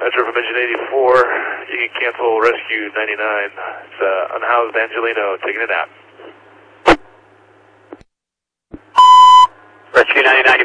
Metro from Engine 84, you can cancel Rescue 99. It's unhoused Angelino taking a nap. Rescue 99,